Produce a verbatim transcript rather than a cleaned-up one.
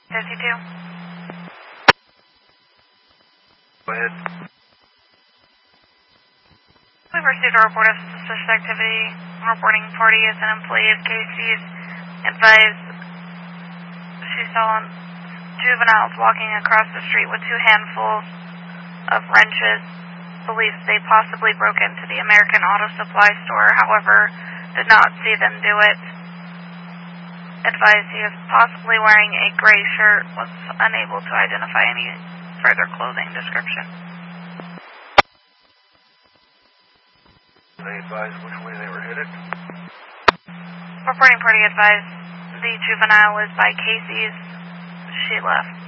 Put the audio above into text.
fifty-two. Go ahead. We've received a report of suspicious activity. Reporting party is an employee of Casey's. Advised she saw juveniles walking across the street with two handfuls of wrenches. Believes they possibly broke into the American Auto Supply store, however, did not see them do it. Advised he was possibly wearing a gray shirt, was unable to identify any further clothing description. They advised which way they were headed? Reporting party advised the juvenile is by Casey's. She left.